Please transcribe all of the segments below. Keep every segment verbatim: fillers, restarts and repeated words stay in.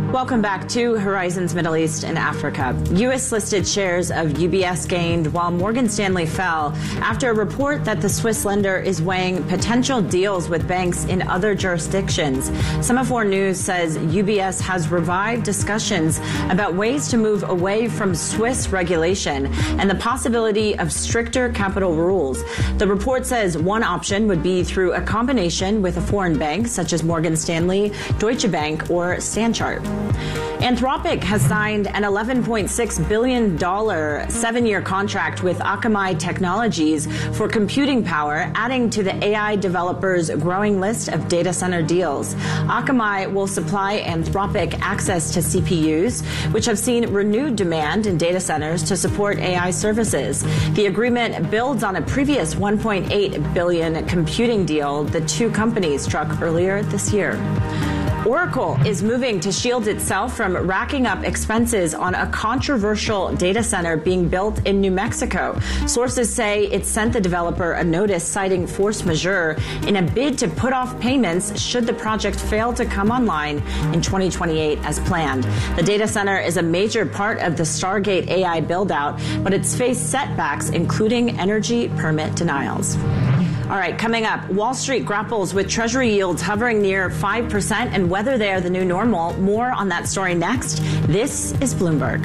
Welcome back to Horizons Middle East and Africa. U S-listed shares of U B S gained while Morgan Stanley fell after a report that the Swiss lender is weighing potential deals with banks in other jurisdictions. Semaphore News says U B S has revived discussions about ways to move away from Swiss regulation and the possibility of stricter capital rules. The report says one option would be through a combination with a foreign bank such as Morgan Stanley, Deutsche Bank, or Stanchart. Anthropic has signed an eleven point six billion dollars seven-year contract with Akamai Technologies for computing power, adding to the A I developers' growing list of data center deals. Akamai will supply Anthropic access to C P Us, which have seen renewed demand in data centers to support A I services. The agreement builds on a previous one point eight billion dollars computing deal the two companies struck earlier this year. Oracle is moving to shield itself from racking up expenses on a controversial data center being built in New Mexico. Sources say it sent the developer a notice citing force majeure in a bid to put off payments should the project fail to come online in twenty twenty-eight as planned. The data center is a major part of the Stargate A I build-out, but it's faced setbacks, including energy permit denials. All right, coming up, Wall Street grapples with Treasury yields hovering near five percent and whether they are the new normal. More on that story next. This is Bloomberg.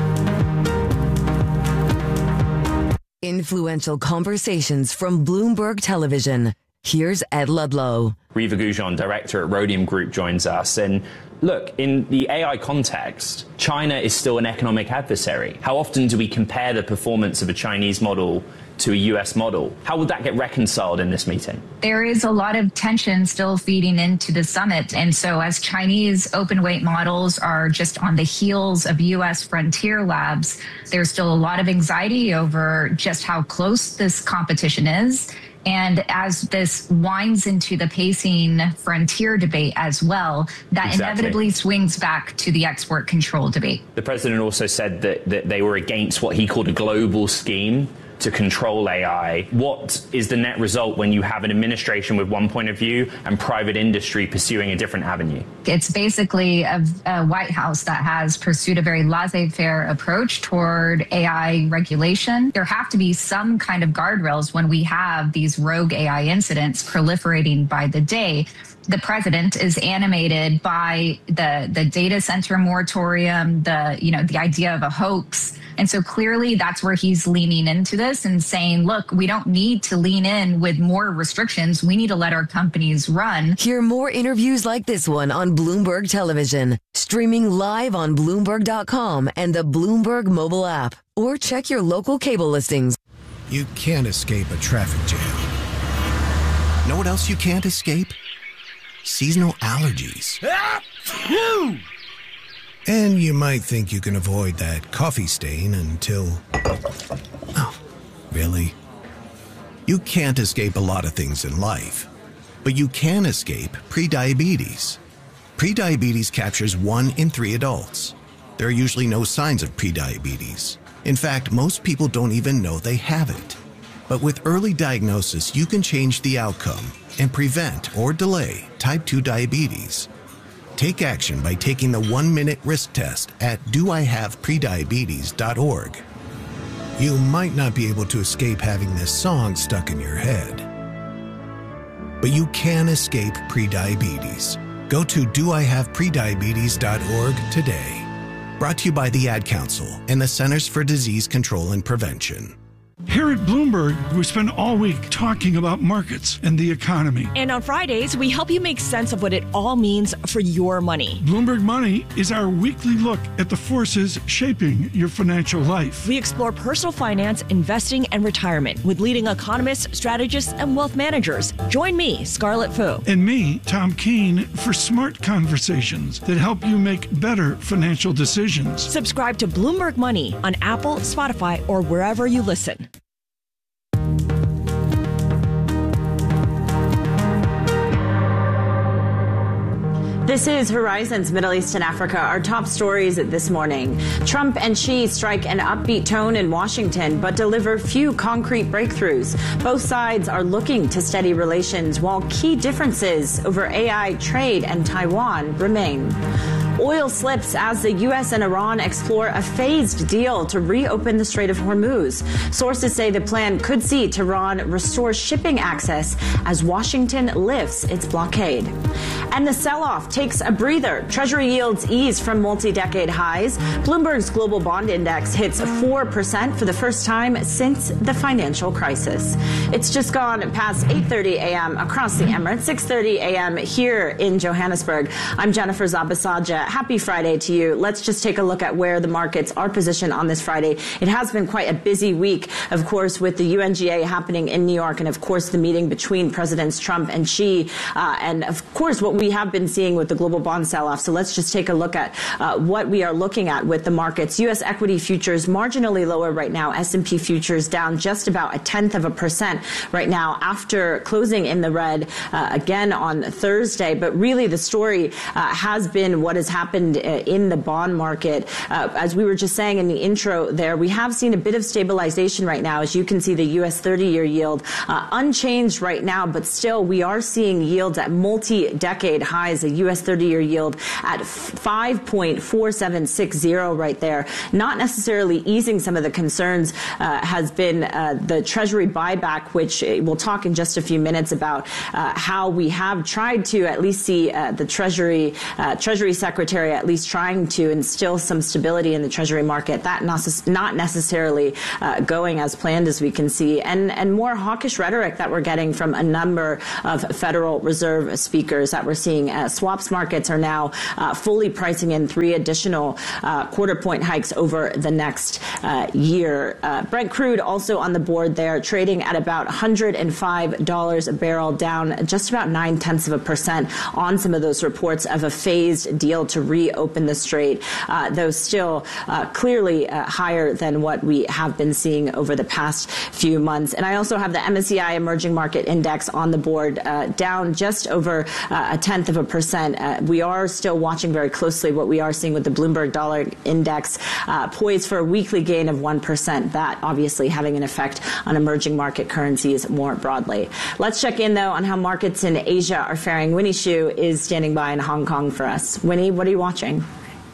Influential conversations from Bloomberg Television. Here's Ed Ludlow. Riva Goujon, director at Rhodium Group, joins us. And look, in the A I context, China is still an economic adversary. How often do we compare the performance of a Chinese model to a U S model? How would that get reconciled in this meeting? There is a lot of tension still feeding into the summit. And so as Chinese open weight models are just on the heels of U S frontier labs, there's still a lot of anxiety over just how close this competition is. And as this winds into the pacing frontier debate as well, that exactly. inevitably swings back to the export control debate. The president also said that, that they were against what he called a global scheme to control A I. What is the net result when you have an administration with one point of view and private industry pursuing a different avenue? It's basically a, a White House that has pursued a very laissez-faire approach toward A I regulation. There have to be some kind of guardrails when we have these rogue A I incidents proliferating by the day. The president is animated by the, the data center moratorium, the, you know, the idea of a hoax. And so clearly that's where he's leaning into this and saying, look, we don't need to lean in with more restrictions. We need to let our companies run. Hear more interviews like this one on Bloomberg Television, streaming live on Bloomberg dot com and the Bloomberg mobile app, or check your local cable listings. You can't escape a traffic jam. Know what else you can't escape? Seasonal allergies. Ah! And you might think you can avoid that coffee stain until... Oh, really? You can't escape a lot of things in life, but you can escape prediabetes. Prediabetes captures one in three adults. There are usually no signs of prediabetes. In fact, most people don't even know they have it. But with early diagnosis, you can change the outcome and prevent or delay type two diabetes. Take action by taking the one-minute risk test at do I have prediabetes dot org. You might not be able to escape having this song stuck in your head, but you can escape prediabetes. Go to do I have prediabetes dot org today. Brought to you by the Ad Council and the Centers for Disease Control and Prevention. Here at Bloomberg, we spend all week talking about markets and the economy. And on Fridays, we help you make sense of what it all means for your money. Bloomberg Money is our weekly look at the forces shaping your financial life. We explore personal finance, investing, and retirement with leading economists, strategists, and wealth managers. Join me, Scarlett Fu. And me, Tom Keene, for smart conversations that help you make better financial decisions. Subscribe to Bloomberg Money on Apple, Spotify, or wherever you listen. This is Horizons Middle East and Africa. Our top stories this morning. Trump and Xi strike an upbeat tone in Washington, but deliver few concrete breakthroughs. Both sides are looking to steady relations, while key differences over A I trade and Taiwan remain. Oil slips as the U S and Iran explore a phased deal to reopen the Strait of Hormuz. Sources say the plan could see Tehran restore shipping access as Washington lifts its blockade. And the sell-off takes a breather. Treasury yields ease from multi-decade highs. Bloomberg's global bond index hits four percent for the first time since the financial crisis. It's just gone past eight thirty a.m. across the Emirates, six thirty a.m. here in Johannesburg. I'm Jennifer Zabasaja. Happy Friday to you. Let's just take a look at where the markets are positioned on this Friday. It has been quite a busy week, of course, with the U N G A happening in New York and, of course, the meeting between Presidents Trump and Xi, uh, and, of course, what we have been seeing with the global bond sell-off. So let's just take a look at uh, what we are looking at with the markets. U S equity futures marginally lower right now. S and P futures down just about a tenth of a percent right now after closing in the red uh, again on Thursday. But really the story uh, has been what has happened uh, in the bond market. Uh, as we were just saying in the intro there, we have seen a bit of stabilization right now. As you can see, the U S thirty-year yield uh, unchanged right now, but still we are seeing yields at multi-decade highs. The U S thirty-year yield at five point four seven six zero right there. Not necessarily easing some of the concerns uh, has been uh, the Treasury buyback, which we'll talk in just a few minutes about uh, how we have tried to at least see uh, the Treasury uh, Treasury Secretary at least trying to instill some stability in the Treasury market. That not necessarily uh, going as planned, as we can see, and and more hawkish rhetoric that we're getting from a number of Federal Reserve speakers that we're seeing. Uh, swaps markets are now uh, fully pricing in three additional uh, quarter point hikes over the next uh, year. Uh, Brent crude also on the board there, trading at about one hundred five dollars a barrel, down just about nine tenths of a percent on some of those reports of a phased deal to reopen the strait, uh, though still uh, clearly uh, higher than what we have been seeing over the past few months. And I also have the M S C I Emerging Market Index on the board, uh, down just over uh, a tenth of a percent. Uh, we are still watching very closely what we are seeing with the Bloomberg Dollar Index, uh, poised for a weekly gain of one percent. That obviously having an effect on emerging market currencies more broadly. Let's check in, though, on how markets in Asia are faring. Winnie Xu is standing by in Hong Kong for us. Winnie, what are you watching?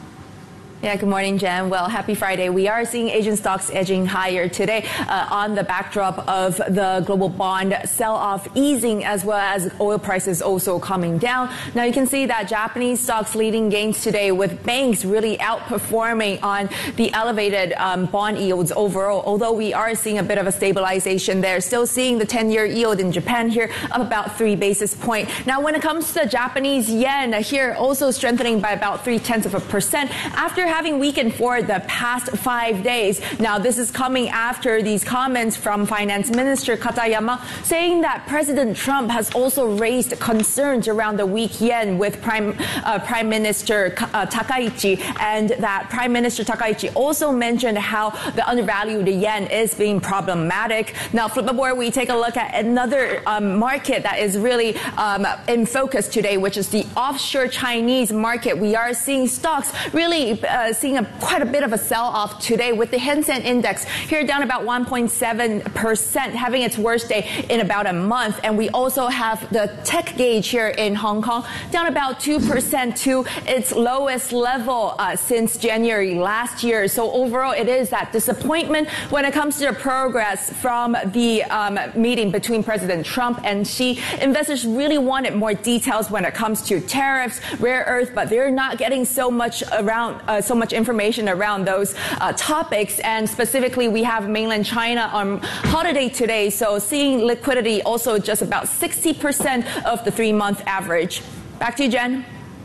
Yeah, good morning, Jen. Well, happy Friday. We are seeing Asian stocks edging higher today uh, on the backdrop of the global bond sell-off easing, as well as oil prices also coming down. Now, you can see that Japanese stocks leading gains today, with banks really outperforming on the elevated um, bond yields overall, although we are seeing a bit of a stabilization there. Still seeing the ten-year yield in Japan here up about three basis points. Now, when it comes to the Japanese yen, here also strengthening by about three-tenths of a percent after having weakened for the past five days. Now, this is coming after these comments from Finance Minister Katayama saying that President Trump has also raised concerns around the weak yen with Prime uh, Prime Minister uh, Takaichi, and that Prime Minister Takaichi also mentioned how the undervalued yen is being problematic. Now, flip aboard, we take a look at another um, market that is really um, in focus today, which is the offshore Chinese market. We are seeing stocks really uh, Uh, seeing a, quite a bit of a sell-off today, with the Hang Seng Index here down about one point seven percent, having its worst day in about a month. And we also have the tech gauge here in Hong Kong down about two percent to its lowest level uh, since January last year. So overall, it is that disappointment when it comes to the progress from the um, meeting between President Trump and Xi. Investors really wanted more details when it comes to tariffs, rare earth, but they're not getting so much around uh, so much information around those uh, topics. And specifically, we have mainland China on holiday today, so seeing liquidity also just about sixty percent of the three-month average. Back to you, Jen.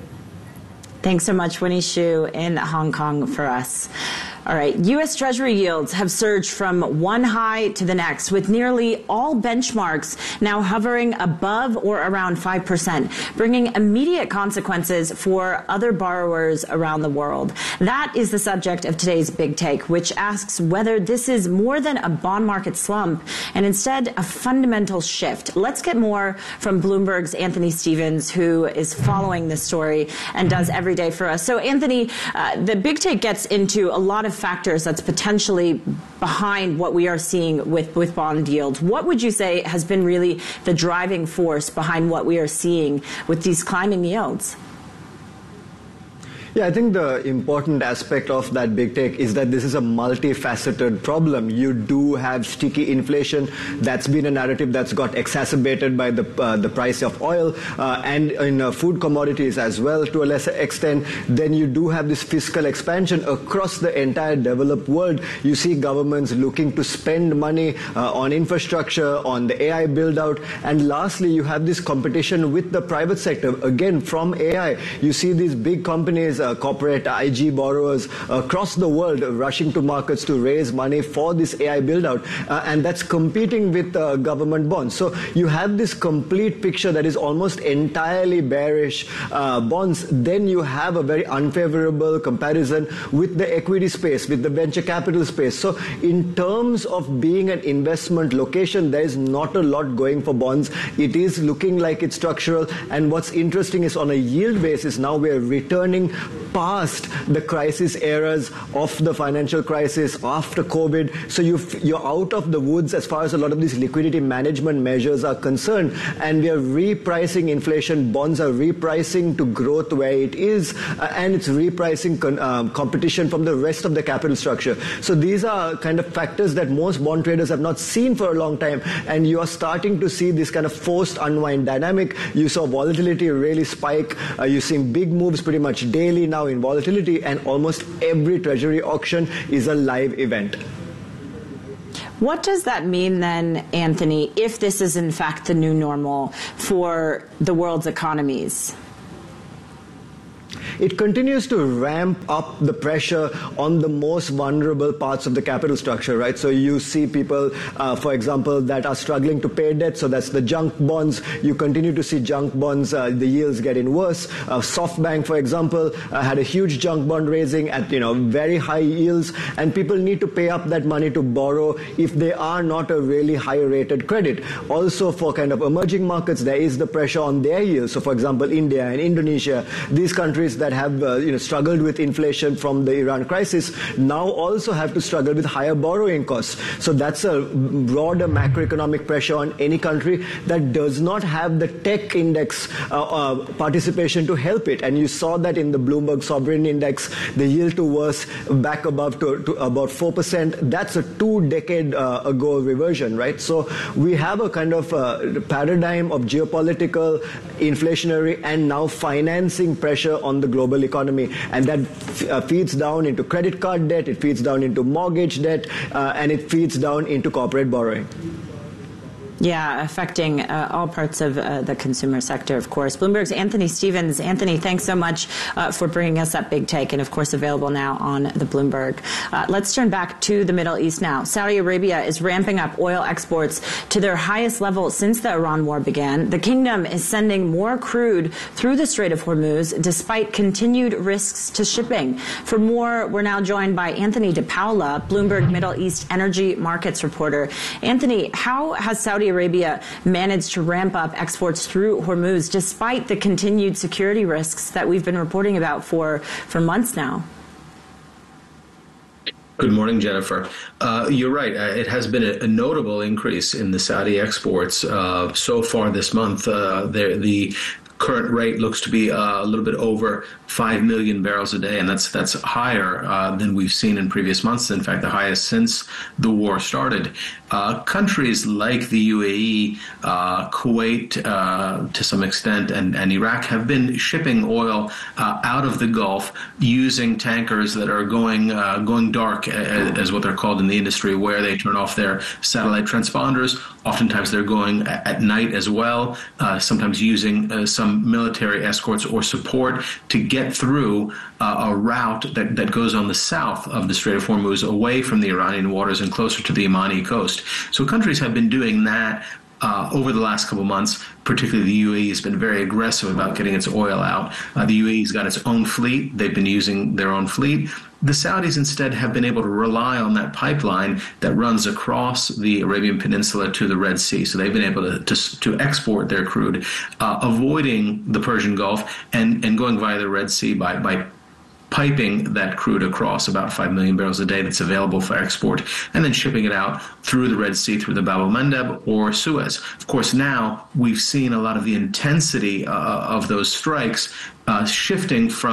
Thanks so much, Winnie Xu in Hong Kong for us. All right, U S Treasury yields have surged from one high to the next, with nearly all benchmarks now hovering above or around five percent, bringing immediate consequences for other borrowers around the world. That is the subject of today's Big Take, which asks whether this is more than a bond market slump and instead a fundamental shift. Let's get more from Bloomberg's Anthony Stevens, who is following this story and does every day for us. So, Anthony, uh, the Big Take gets into a lot of factors that's potentially behind what we are seeing with, with bond yields. What would you say has been really the driving force behind what we are seeing with these climbing yields? Yeah, I think the important aspect of that big take is that this is a multifaceted problem. You do have sticky inflation. That's been a narrative that's got exacerbated by the uh, the price of oil uh, and in uh, food commodities as well to a lesser extent. Then you do have this fiscal expansion across the entire developed world. You see governments looking to spend money uh, on infrastructure, on the A I build out. And lastly, you have this competition with the private sector. Again, from A I, you see these big companies, Uh, corporate I G borrowers across the world rushing to markets to raise money for this A I build-out, uh, and that's competing with uh, government bonds. So you have this complete picture that is almost entirely bearish uh, bonds. Then you have a very unfavorable comparison with the equity space, with the venture capital space. So in terms of being an investment location, there is not a lot going for bonds. It is looking like it's structural, and what's interesting is on a yield basis, now we're returning past the crisis eras of the financial crisis after COVID. So you've, you're out of the woods as far as a lot of these liquidity management measures are concerned. And we are repricing inflation. Bonds are repricing to growth where it is. Uh, and it's repricing con, um, competition from the rest of the capital structure. So these are kind of factors that most bond traders have not seen for a long time. And you are starting to see this kind of forced unwind dynamic. You saw volatility really spike. Uh, you're seeing big moves pretty much daily now in volatility, and almost every treasury auction is a live event. What does that mean then, Anthony, if this is in fact the new normal for the world's economies? It continues to ramp up the pressure on the most vulnerable parts of the capital structure, right? So you see people, uh, for example, that are struggling to pay debt. So that's the junk bonds. You continue to see junk bonds, uh, the yields getting worse. Uh, SoftBank, for example, uh, had a huge junk bond raising at, you know, very high yields. And people need to pay up that money to borrow if they are not a really high rated credit. Also for kind of emerging markets, there is the pressure on their yields. So for example, India and Indonesia, these countries that have uh, you know struggled with inflation from the Iran crisis now also have to struggle with higher borrowing costs. So that's a broader macroeconomic pressure on any country that does not have the tech index uh, uh, participation to help it. And you saw that in the Bloomberg Sovereign Index, the yield to worst back above to, to about four percent. That's a two decade uh, ago reversion, right? So we have a kind of uh, paradigm of geopolitical, inflationary, and now financing pressure on the global economy, and that f- uh, feeds down into credit card debt, it feeds down into mortgage debt, uh, and it feeds down into corporate borrowing. Yeah, affecting uh, all parts of uh, the consumer sector, of course. Bloomberg's Anthony Stevens. Anthony, thanks so much uh, for bringing us that big take, and of course available now on the Bloomberg. Uh, let's turn back to the Middle East now. Saudi Arabia is ramping up oil exports to their highest level since the Iran war began. The kingdom is sending more crude through the Strait of Hormuz despite continued risks to shipping. For more, we're now joined by Anthony DePaula, Bloomberg Middle East energy markets reporter. Anthony, how has Saudi Arabia managed to ramp up exports through Hormuz despite the continued security risks that we've been reporting about for, for months now? Good morning, Jennifer. Uh, you're right. Uh, it has been a, a notable increase in the Saudi exports uh, so far this month. Uh, the current rate looks to be uh, a little bit over five million barrels a day, and that's that's higher uh, than we've seen in previous months. In fact, the highest since the war started. Uh, countries like the U A E, uh, Kuwait uh, to some extent, and, and Iraq have been shipping oil uh, out of the Gulf using tankers that are going uh, going dark, as, as what they're called in the industry, where they turn off their satellite transponders. Oftentimes they're going at night as well, uh, sometimes using uh, some military escorts or support to get through uh, a route that, that goes on the south of the Strait of Hormuz, away from the Iranian waters and closer to the Yemeni coast. So countries have been doing that uh, over the last couple months. Particularly the U A E has been very aggressive about getting its oil out. Uh, the U A E's got its own fleet. They've been using their own fleet. The Saudis instead have been able to rely on that pipeline that runs across the Arabian Peninsula to the Red Sea. So they've been able to to, to export their crude, uh, avoiding the Persian Gulf and, and going via the Red Sea by by piping that crude across, about five million barrels a day that's available for export, and then shipping it out through the Red Sea, through the Bab el-Mandeb or Suez. Of course, now we've seen a lot of the intensity uh, of those strikes uh, shifting from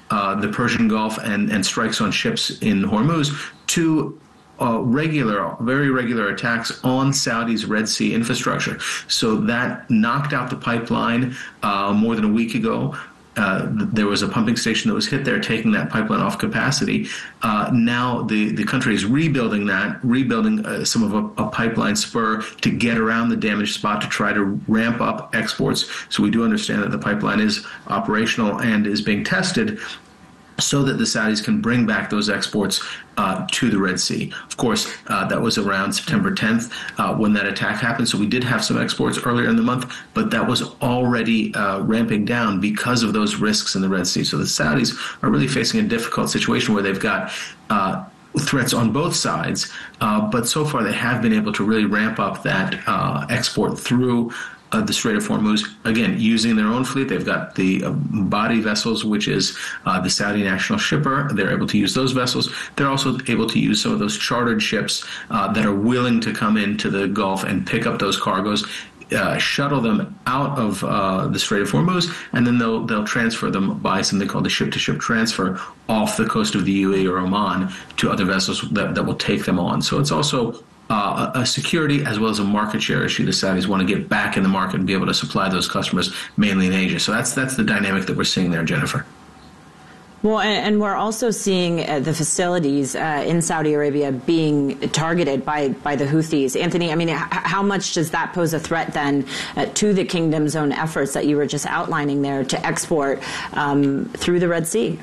uh, the Persian Gulf and, and strikes on ships in Hormuz to Uh, regular, very regular attacks on Saudi's Red Sea infrastructure. So that knocked out the pipeline uh, more than a week ago. Uh, there was a pumping station that was hit there, taking that pipeline off capacity. Uh, now the, the country is rebuilding that, rebuilding uh, some of a, a pipeline spur to get around the damaged spot to try to ramp up exports. So we do understand that the pipeline is operational and is being tested, so that the Saudis can bring back those exports uh, to the Red Sea. Of course, uh, that was around September tenth uh, when that attack happened. So we did have some exports earlier in the month, but that was already uh, ramping down because of those risks in the Red Sea. So the Saudis are really facing a difficult situation where they've got uh, threats on both sides, uh, but so far they have been able to really ramp up that uh, export through Uh, the Strait of Hormuz, again, using their own fleet. They've got the uh, body vessels, which is uh, the Saudi national shipper. They're able to use those vessels. They're also able to use some of those chartered ships uh, that are willing to come into the Gulf and pick up those cargoes, uh, shuttle them out of uh, the Strait of Hormuz, and then they'll they'll transfer them by something called the ship-to-ship transfer off the coast of the U A E or Oman to other vessels that, that will take them on. So it's also Uh, a security as well as a market share issue. The Saudis want to get back in the market and be able to supply those customers mainly in Asia. So that's that's the dynamic that we're seeing there, Jennifer. Well, and, and we're also seeing uh, the facilities uh, in Saudi Arabia being targeted by, by the Houthis. Anthony, I mean, h- how much does that pose a threat then uh, to the kingdom's own efforts that you were just outlining there to export um, through the Red Sea?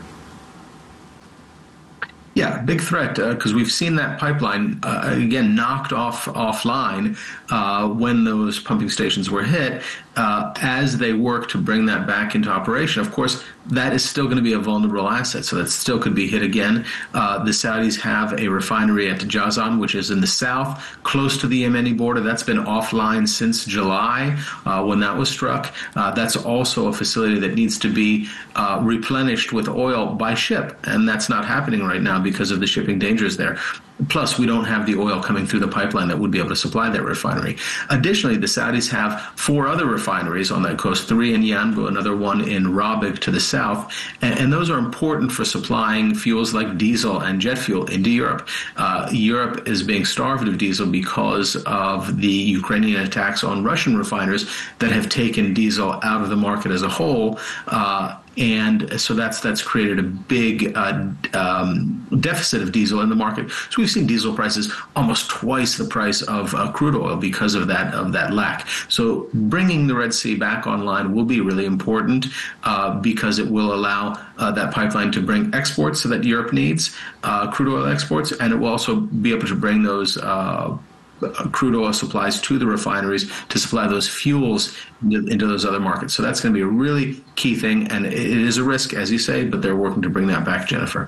Yeah, big threat because uh, we've seen that pipeline, uh, again, knocked off offline uh, when those pumping stations were hit. Uh, as they work to bring that back into operation, of course, that is still going to be a vulnerable asset, so that still could be hit again. Uh, the Saudis have a refinery at Jazan, which is in the south, close to the Yemeni border. That's been offline since July uh, when that was struck. Uh, that's also a facility that needs to be uh, replenished with oil by ship, and that's not happening right now because of the shipping dangers there. Plus, we don't have the oil coming through the pipeline that would be able to supply that refinery. Additionally, the Saudis have four other refineries on that coast, three in Yanbu, another one in Rabigh to the south, and, and those are important for supplying fuels like diesel and jet fuel into Europe. Uh, Europe is being starved of diesel because of the Ukrainian attacks on Russian refiners that have taken diesel out of the market as a whole. Uh, And so that's that's created a big uh, um, deficit of diesel in the market. So we've seen diesel prices almost twice the price of uh, crude oil because of that of that lack. So bringing the Red Sea back online will be really important uh, because it will allow uh, that pipeline to bring exports that Europe needs, uh, crude oil exports, and it will also be able to bring those Uh, crude oil supplies to the refineries to supply those fuels into those other markets. So that's going to be a really key thing, and it is a risk, as you say, but they're working to bring that back, Jennifer.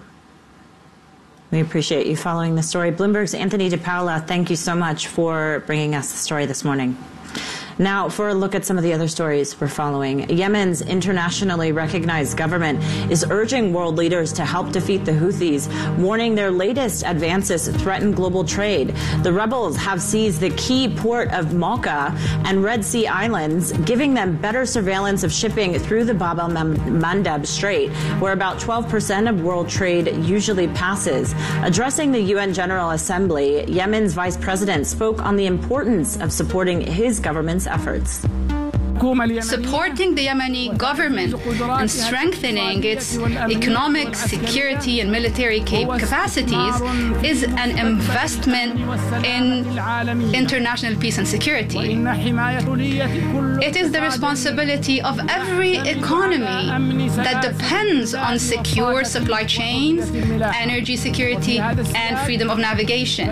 We appreciate you following the story. Bloomberg's Anthony DePaola, thank you so much for bringing us the story this morning. Now, for a look at some of the other stories we're following. Yemen's internationally recognized government is urging world leaders to help defeat the Houthis, warning their latest advances threaten global trade. The rebels have seized the key port of Malqa and Red Sea Islands, giving them better surveillance of shipping through the Bab el-Mandeb Strait, where about twelve percent of world trade usually passes. Addressing the U N General Assembly, Yemen's vice president spoke on the importance of supporting his government's efforts. Supporting the Yemeni government and strengthening its economic, security, and military cap- capacities is an investment in international peace and security. It is the responsibility of every economy that depends on secure supply chains, energy security, and freedom of navigation.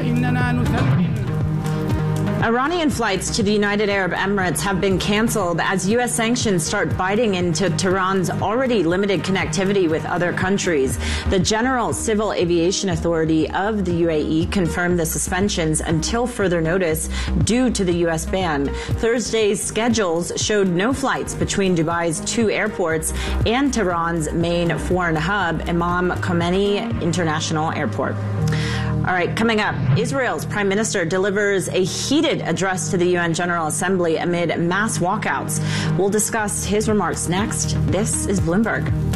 Iranian flights to the United Arab Emirates have been canceled as U S sanctions start biting into Tehran's already limited connectivity with other countries. The General Civil Aviation Authority of the U A E confirmed the suspensions until further notice due to the U S ban. Thursday's schedules showed no flights between Dubai's two airports and Tehran's main foreign hub, Imam Khomeini International Airport. All right, coming up, Israel's prime minister delivers a heated address to the U N General Assembly amid mass walkouts. We'll discuss his remarks next. This is Bloomberg.